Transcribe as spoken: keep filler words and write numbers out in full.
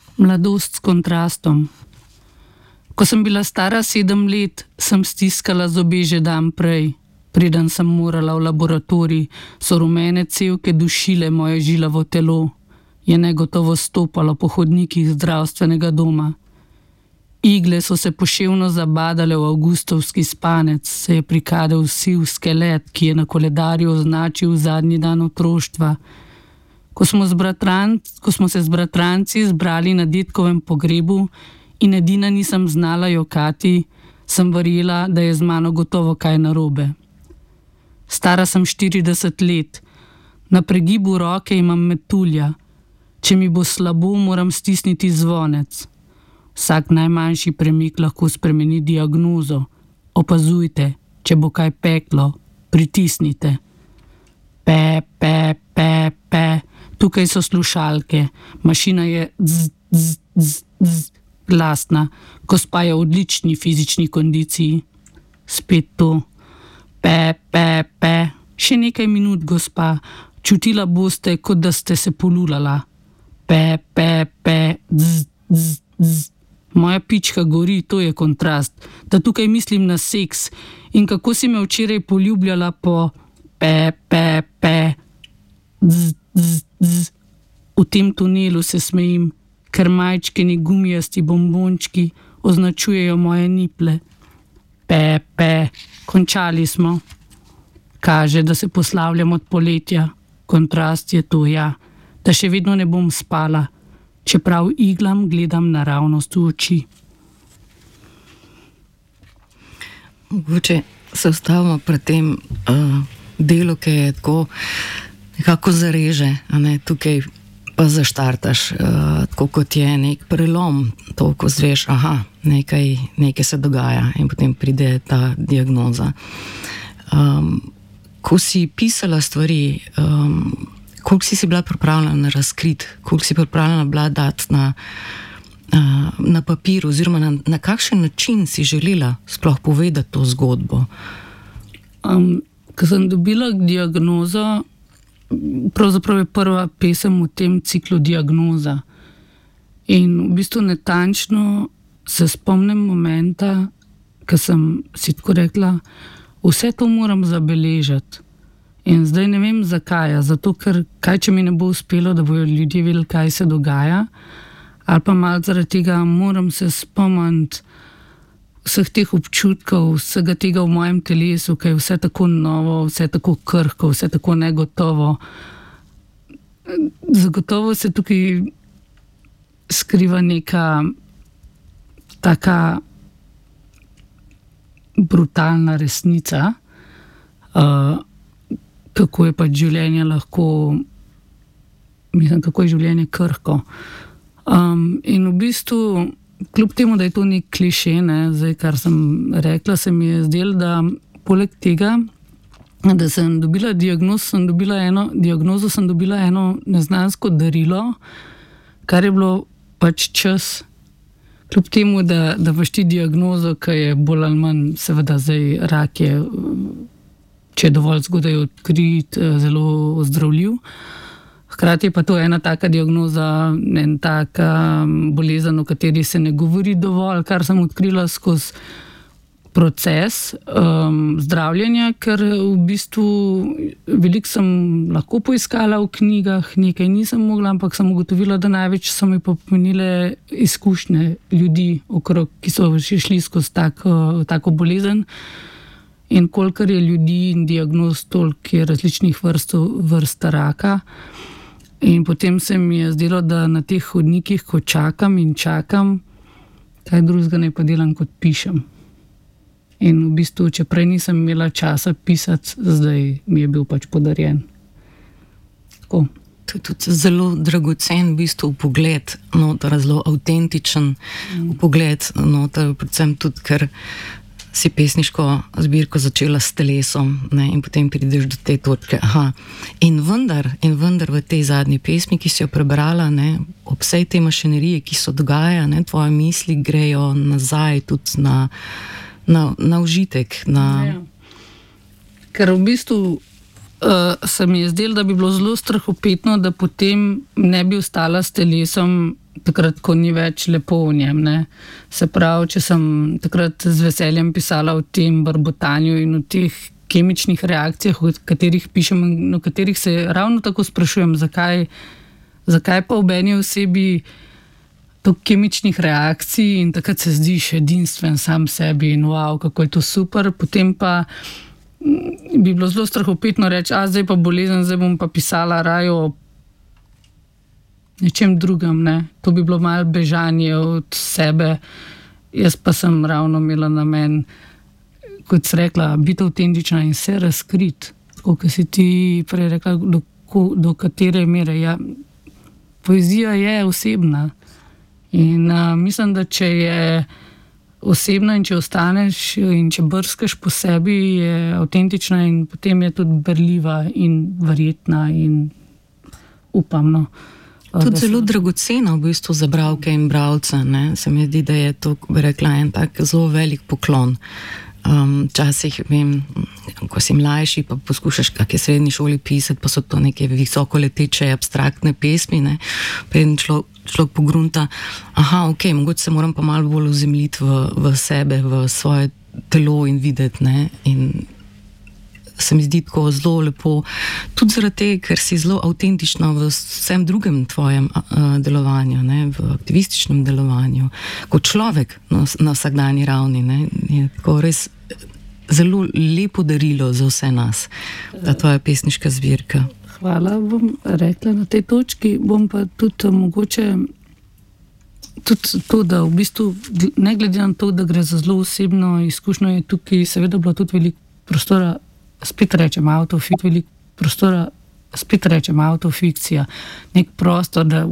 Mladost s kontrastom. Ko sem bila stara sedem let, sem stiskala zobe že dan prej. Preden sem morala v laboratorij, so rumene cevke dušile moje žilavo telo. Je negotovo stopalo po hodnikih zdravstvenega doma. Igle so se poševno zabadale v avgustovski spanec, se je prikadal siv skelet, ki je na koledarju označil zadnji dan otroštva. Ko smo, z bratranc, ko smo se z bratranci zbrali na dedkovem pogrebu in edina nisem znala jokati, sem verjela, da je z mano gotovo kaj narobe. Stara sem štirideset let. Na pregibu roke imam metulja. Če mi bo slabo, moram stisniti zvonec. Vsak najmanjši premik lahko spremeni diagnozo. Opazujte, če bo kaj peklo, pritisnite. Pe, pe, pe, pe. Tukaj so slušalke. Mašina je z, z, z, z, glasna. Gospa je v odlični fizični kondiciji. Spet to. Pe, pe, pe. Še nekaj minut, gospa. Čutila boste, kot da ste se polulala. Pe, pe, pe. Z, z, z. Moja pička gori, to je kontrast. Da tukaj mislim na seks. In kako si me včeraj poljubljala po pe, pe, pe. Z, z, z. V tem tunelu se smejim, ker majčkeni gumijasti bombončki označujejo moje niple. Pe, pe. Končali smo. Kaže, da se poslavljam od poletja. Kontrast je to, ja. Da še vedno ne bom spala. Čeprav iglam gledam naravnost v oči. Mogoče se ustavimo pri tem uh, delu, ki je tako nekako zareže, a ne, tukaj pa zaštartaš, uh, tako kot je nek prelom, to, ko zveš, aha, nekaj, nekaj se dogaja in potem pride ta diagnoza. Um, ko si pisala stvari, um, koliko si si bila pripravljena razkriti, koliko si pripravljena bila dati na, na papir oziroma na, na kakšen način si želela sploh povedati to zgodbo? Um, ko sem dobila diagnozo, pravzaprav je prva pesem v tem ciklu Diagnoza. In v bistvu natančno se spomnim momenta, ko sem si tako rekla, vse to moram zabeležiti. In zdaj ne vem zakaj, zato ker kaj, če mi ne bo uspelo, da bojo ljudje vedeli, kaj se dogaja, ali pa malo zaradi tega moram se spomniti vseh teh občutkov, vsega tega v mojem telesu, kaj je vse tako novo, vse tako krhko, vse tako negotovo. Zagotovo se tukaj skriva neka taka brutalna resnica, uh, kako je pač življenje lahko, mislim, kako je življenje krhko. Um, in v bistvu, kljub temu, da je to nek kliše, ne, zdaj, kar sem rekla, se mi je zdelo, da poleg tega, da sem dobila diagnozo, sem dobila eno, diagnozo sem dobila eno neznansko darilo, kar je bilo pač čas. Kljub temu, da, da veš ti diagnozo, ki je bolj ali manj, seveda zdaj rak je, če je dovolj zgodaj odkrit, zelo ozdravljiv. Hkrati je pa to ena taka diagnoza, en taka bolezen, o kateri se ne govori dovolj, kar sem odkrila skozi proces um, zdravljenja, ker v bistvu veliko sem lahko poiskala v knjigah, nekaj nisem mogla, ampak sem ugotovila, da največ so mi pa pomenile izkušnje ljudi okrog, ki so še šli skozi tako, tako bolezen. In kolikor je ljudi in diagnoz, toliko je različnih vrst, vrst raka. In potem se mi je zdelo, da na teh hodnikih, ko čakam in čakam, kaj drugega ne pa delam, kot pišem. In v bistvu, če prej nisem imela časa pisati, zdaj mi je bil pač podarjen. Tako. To je tudi zelo dragocen v bistvu pogled, noter, zelo avtentičen mm. pogled, noter, predvsem tudi, ker si pesniško zbirko začela s telesom, ne, in potem prideš do te točke. Aha. In vendar, in vendar v tej zadnji pesmi, ki si jo prebrala, ne, ob vsej te mašinerije, ki se dogaja, ne, tvoje misli grejo nazaj tudi na, na, na užitek. Na... Ja. Ker v bistvu uh, se mi je zdelo, da bi bilo zelo strahopetno, da potem ne bi ostala s telesom takrat, ko ni več lepo v njem. Ne. Se pravi, če sem takrat z veseljem pisala o tem barbotanju in o teh kemičnih reakcijah, o katerih pišem in o katerih se ravno tako sprašujem, zakaj, zakaj pa v eni osebi toliko kemičnih reakcij in takrat se zdiš edinstven sam sebi in wow, kako je to super, potem pa bi bilo zelo strahopetno reči, a zdaj pa bolezen, zdaj bom pa pisala raje o nečem drugem, ne. To bi bilo malo bežanje od sebe. Jaz pa sem ravno imela namen, kot si rekla, biti avtentična in se razkriti. Tako, kot si ti prej rekla, do, do katere mere. Ja, poezija je osebna. In uh, mislim, da če je osebna in če ostaneš in če brskaš po sebi, je avtentična in potem je tudi berljiva in verjetna in upam, no. Tudi zelo dragoceno v bistvu za bralke in bralce, ne. Se mi zdi, da je to, bi rekla, en tak zelo velik poklon. Um, včasih, vem, ko si mlajši, pa poskušaš kakšne srednji šoli pisati, pa so to neke visoko leteče abstraktne pesmi, ne. Preden človek, človek pogrunta, aha, ok, mogoče se moram pa malo bolj uzemljiti v, v sebe, v svoje telo in videti, ne. In se mi zdi tako zelo lepo, tudi zaradi tega, ker si zelo avtentična v vsem drugem tvojem uh, delovanju, ne, v aktivističnem delovanju, kot človek na, na vsakdanji ravni, ne, je tako res zelo lepo darilo za vse nas, ta tvoja pesniška zbirka. Hvala, bom rekla na tej točki, bom pa tudi mogoče tudi to, da v bistvu, ne glede na to, da gre za zelo osebno izkušnjo, je tukaj seveda bilo tudi veliko prostora, spet rečem autofikcija, veliko prostora, spet rečem autofikcija, nek prostor, da